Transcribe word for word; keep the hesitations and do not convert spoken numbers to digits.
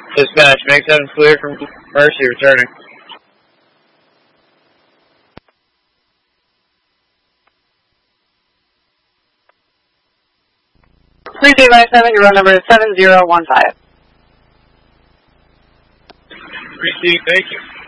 Dispatch, make seven clear from Mercy returning. three two five seven, your roll number is seven zero one five. Received, thank you.